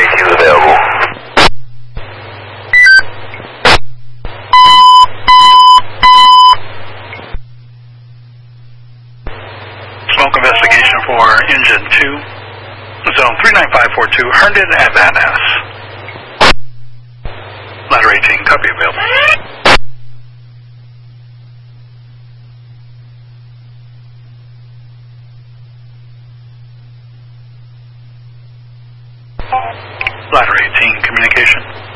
18 is available. Smoke investigation for engine 2, zone 39542, Herndon and Van Ness. Ladder 18, copy available. Ladder 18, communication.